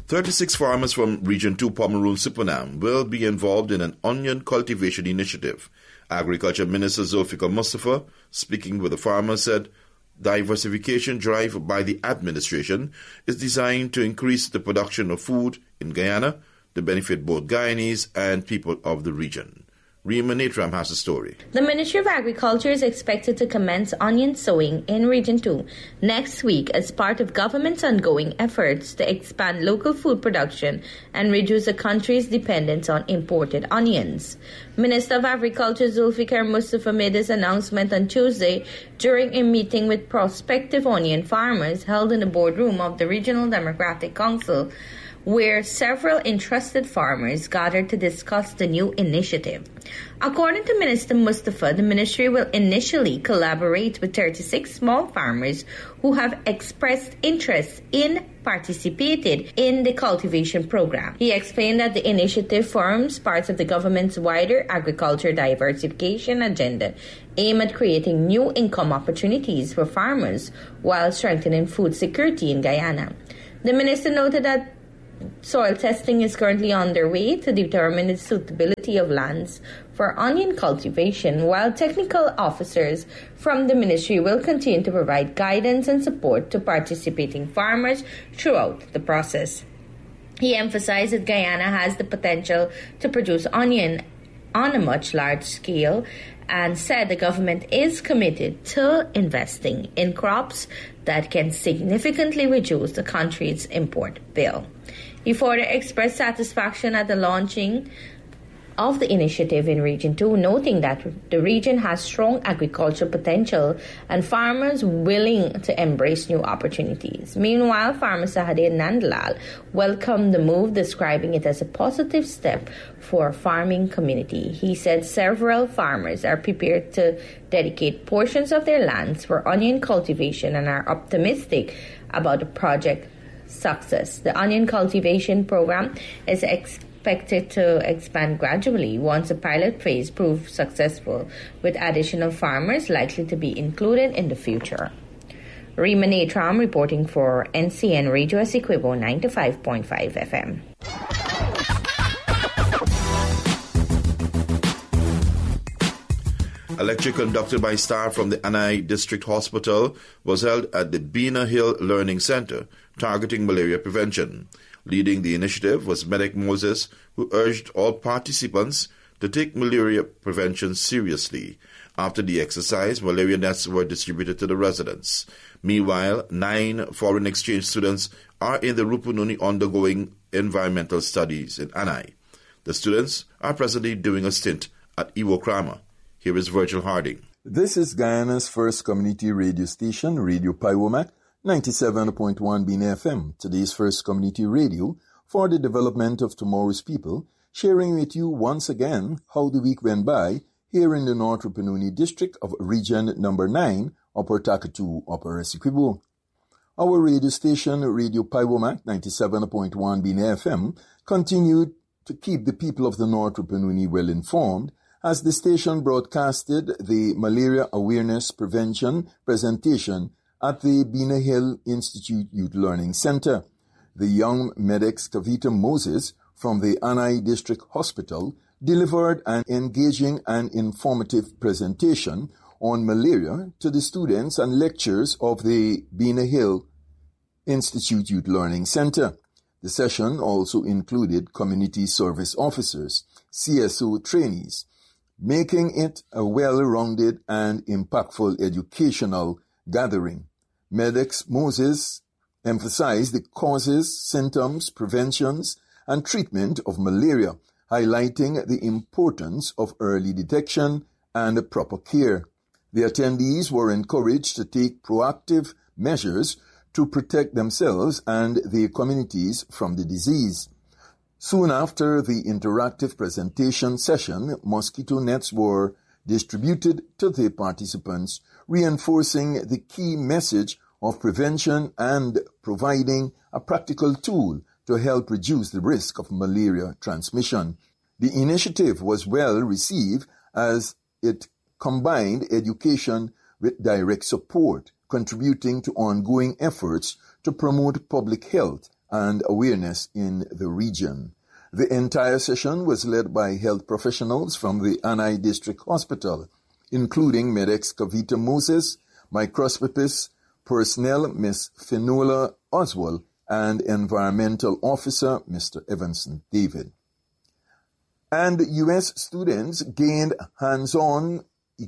36 farmers from Region 2 Pomeroon Supernam will be involved in an onion cultivation initiative. Agriculture Minister Zulfikar Mustafa, speaking with the farmers, said diversification drive by the administration is designed to increase the production of food in Guyana to benefit both Guyanese and people of the region. Rima Netram has the story. The Ministry of Agriculture is expected to commence onion sowing in Region 2 next week as part of government's ongoing efforts to expand local food production and reduce the country's dependence on imported onions. Minister of Agriculture Zulfikar Mustafa made this announcement on Tuesday during a meeting with prospective onion farmers held in the boardroom of the Regional Democratic Council, where several interested farmers gathered to discuss the new initiative. According to Minister Mustafa, the ministry will initially collaborate with 36 small farmers who have expressed interest in participated in the cultivation program. He explained that the initiative forms part of the government's wider agriculture diversification agenda aimed at creating new income opportunities for farmers while strengthening food security in Guyana. The minister noted that soil testing is currently underway to determine the suitability of lands for onion cultivation, while technical officers from the ministry will continue to provide guidance and support to participating farmers throughout the process. He emphasized that Guyana has the potential to produce onion on a much larger scale and said the government is committed to investing in crops that can significantly reduce the country's import bill. He further expressed satisfaction at the launching of the initiative in Region 2, noting that the region has strong agricultural potential and farmers willing to embrace new opportunities. Meanwhile, farmer Sahadeh Nandlal welcomed the move, describing it as a positive step for a farming community. He said several farmers are prepared to dedicate portions of their lands for onion cultivation and are optimistic about the project success. The onion cultivation program is expected to expand gradually once the pilot phase proves successful, with additional farmers likely to be included in the future. Rima Netram reporting for NCN Radio Essequibo 95.5 FM. A lecture conducted by staff from the Anai District Hospital was held at the Bina Hill Learning Center, targeting malaria prevention. Leading the initiative was Medic Moses, who urged all participants to take malaria prevention seriously. After the exercise, malaria nets were distributed to the residents. Meanwhile, 9 foreign exchange students are in the Rupununi undergoing environmental studies in Anai. The students are presently doing a stint at Iwo Krama. Here is Virgil Harding. This is Guyana's first community radio station, Radio Paiwomak, 97.1 Bina FM, today's first community radio for the development of tomorrow's people, sharing with you once again how the week went by here in the North Rupununi district of Region Number 9, Upper Takatu, Upper Essequibo. Our radio station, Radio Paiwomak, 97.1 Bina FM, continued to keep the people of the North Rupununi well informed as the station broadcasted the Malaria Awareness Prevention presentation at the Bina Hill Institute Youth Learning Center. The young medics Kavita Moses from the Anai District Hospital delivered an engaging and informative presentation on malaria to the students and lecturers of the Bina Hill Institute Youth Learning Center. The session also included community service officers, CSO trainees, making it a well-rounded and impactful educational gathering. Medics Moses emphasized the causes, symptoms, preventions, and treatment of malaria, highlighting the importance of early detection and proper care. The attendees were encouraged to take proactive measures to protect themselves and their communities from the disease. Soon after the interactive presentation session, mosquito nets were distributed to the participants, reinforcing the key message of prevention and providing a practical tool to help reduce the risk of malaria transmission. The initiative was well received as it combined education with direct support, contributing to ongoing efforts to promote public health and awareness in the region. The entire session was led by health professionals from the Anai District Hospital, including Medex Kavita Moses, microscopist personnel Ms. Finola Oswald, and environmental officer Mr. Evanson David. And U.S. students gained hands-on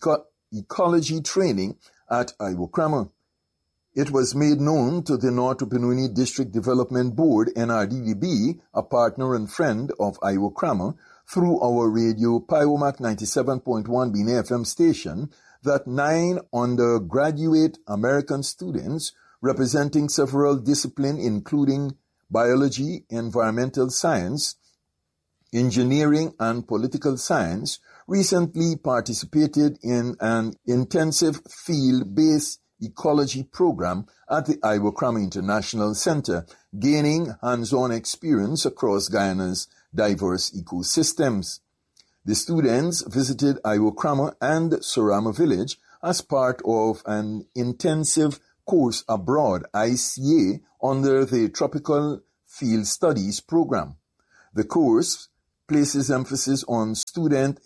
ecology training at Iwokrama. It was made known to the North Rupununi District Development Board, NRDDB, a partner and friend of Iwokrama, through our radio Piomac 97.1 Bina FM station, that 9 undergraduate American students representing several disciplines including biology, environmental science, engineering, and political science recently participated in an intensive field-based ecology program at the Iwokrama International Center, gaining hands-on experience across Guyana's diverse ecosystems. The students visited Iwokrama and Surama Village as part of an intensive course abroad, ICA, under the Tropical Field Studies program. The course places emphasis on student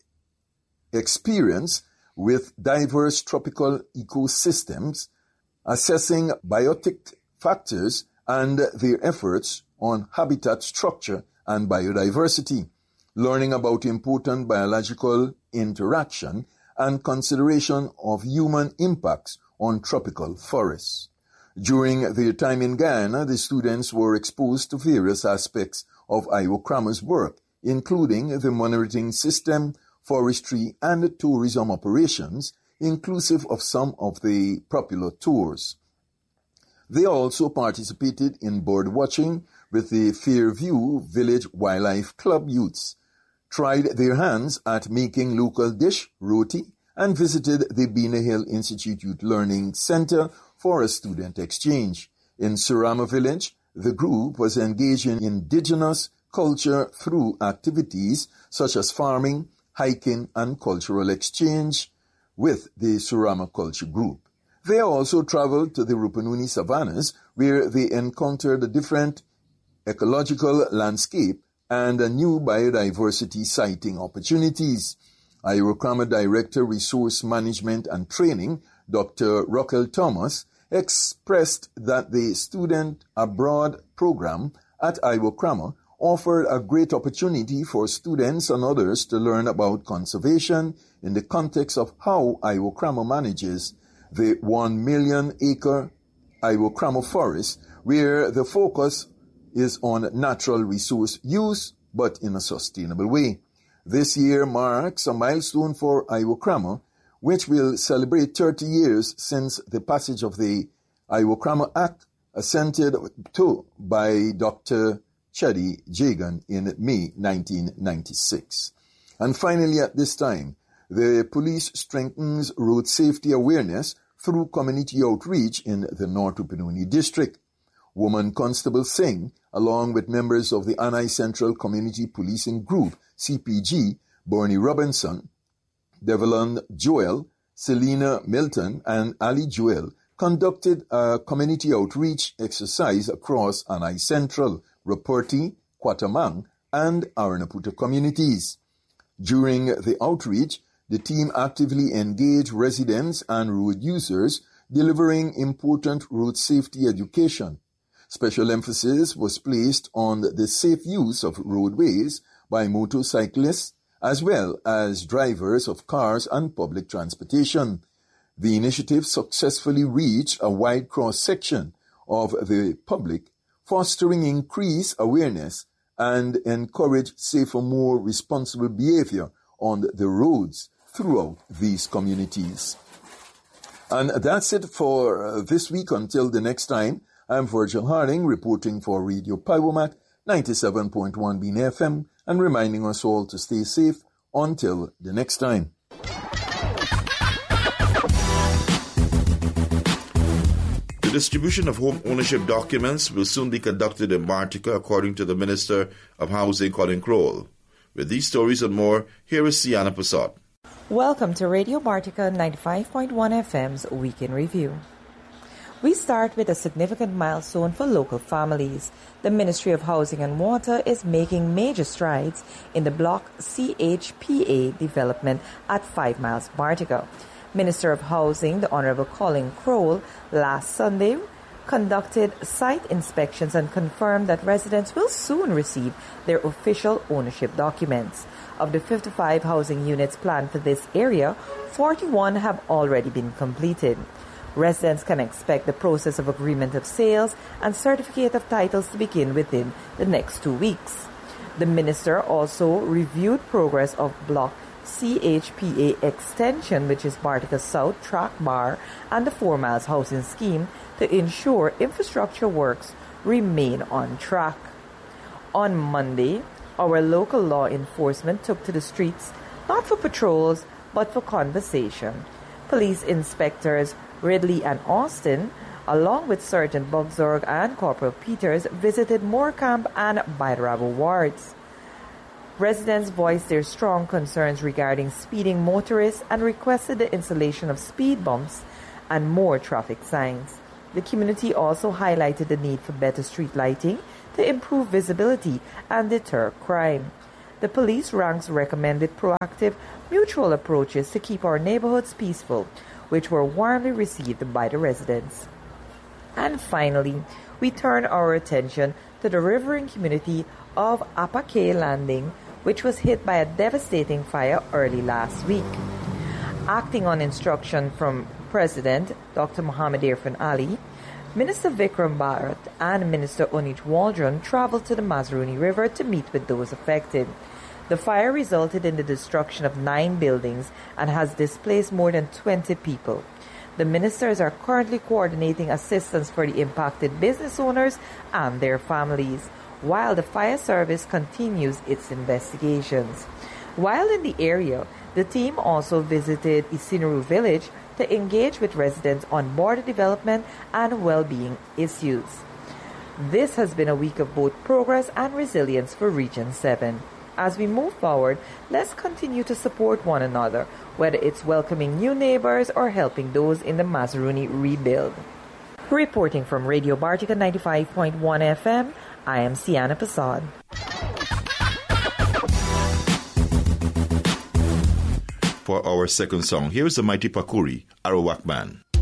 experience with diverse tropical ecosystems, assessing biotic factors and their efforts on habitat structure and biodiversity, learning about important biological interaction and consideration of human impacts on tropical forests. During their time in Guyana, the students were exposed to various aspects of Iwokrama's work, including the monitoring system, forestry, and tourism operations, inclusive of some of the popular tours. They also participated in bird watching with the Fairview Village Wildlife Club youths, tried their hands at making local dish, roti, and visited the Bina Hill Institute Youth Learning Center for a student exchange. In Surama Village, the group was engaged in indigenous culture through activities such as farming, hiking, and cultural exchange with the Surama Culture Group. They also traveled to the Rupununi savannas, where they encountered a different ecological landscape and a new biodiversity sighting opportunities. Iwokrama Director Resource Management and Training, Dr. Raquel Thomas, expressed that the Student Abroad program at Iwokrama offered a great opportunity for students and others to learn about conservation in the context of how Iwokrama manages the 1 million acre Iwokrama forest, where the focus is on natural resource use, but in a sustainable way. This year marks a milestone for Iwokrama, which will celebrate 30 years since the passage of the Iwokrama Act, assented to by Dr. Chedi Jagan in May 1996. And finally, at this time, the police strengthens road safety awareness through community outreach in the North Rupununi District. Woman Constable Singh, along with members of the Anai Central Community Policing Group, CPG, Bernie Robinson, Devlin Joel, Selena Milton, and Ali Joel, conducted a community outreach exercise across Anai Central, Raporti, Quatamang, and Aranaputa communities. During the outreach, the team actively engaged residents and road users, delivering important road safety education. Special emphasis was placed on the safe use of roadways by motorcyclists as well as drivers of cars and public transportation. The initiative successfully reached a wide cross-section of the public, fostering increased awareness and encourage safer, more responsible behavior on the roads throughout these communities. And that's it for this week. Until the next time, I'm Virgil Harding reporting for Radio Piomac 97.1 Bina FM and reminding us all to stay safe until the next time. The distribution of home ownership documents will soon be conducted in Bartica, according to the Minister of Housing, Colin Crowell. With these stories and more, here is Sienna Prasad. Welcome to Radio Bartica 95.1 FM's Week in Review. We start with a significant milestone for local families. The Ministry of Housing and Water is making major strides in the Block CHPA development at 5 Miles Bartica. Minister of Housing, the Honorable Colin Crowell, last Sunday conducted site inspections and confirmed that residents will soon receive their official ownership documents. Of the 55 housing units planned for this area, 41 have already been completed. Residents can expect the process of agreement of sales and certificate of titles to begin within the next 2 weeks. The minister also reviewed progress of Block CHPA Extension, which is Bartica South, Track Bar, and the 4 Miles Housing Scheme to ensure infrastructure works remain on track. On Monday, our local law enforcement took to the streets not for patrols but for conversation. Police inspectors Ridley and Austin, along with Sergeant Bugzorg and Corporal Peters, visited Moorcamp and Baidarabo wards. Residents voiced their strong concerns regarding speeding motorists and requested the installation of speed bumps and more traffic signs. The community also highlighted the need for better street lighting to improve visibility and deter crime. The police ranks recommended proactive, mutual approaches to keep our neighborhoods peaceful, which were warmly received by the residents. And finally, we turn our attention to the riverine community of Apake Landing, which was hit by a devastating fire early last week. Acting on instruction from President Dr. Mohammed Irfan Ali, Minister Vikram Bharat and Minister Onij Waldron traveled to the Mazaruni River to meet with those affected. The fire resulted in the destruction of 9 buildings and has displaced more than 20 people. The ministers are currently coordinating assistance for the impacted business owners and their families, while the fire service continues its investigations. While in the area, the team also visited Isinuru village to engage with residents on border development and well-being issues. This has been a week of both progress and resilience for Region 7. As we move forward, let's continue to support one another, whether it's welcoming new neighbors or helping those in the Mazaruni rebuild. Reporting from Radio Bartica 95.1 FM, I am Sienna Passad. For our second song, here's the mighty Pakuri, Arawak Band.